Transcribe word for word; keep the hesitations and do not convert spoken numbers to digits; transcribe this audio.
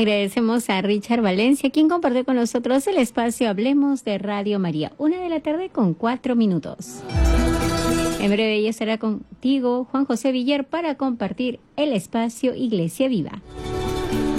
Agradecemos a Richard Valencia, quien compartió con nosotros el espacio Hablemos de Radio María. Una de la tarde con cuatro minutos. En breve ya estará contigo Juan José Villar para compartir el espacio Iglesia Viva.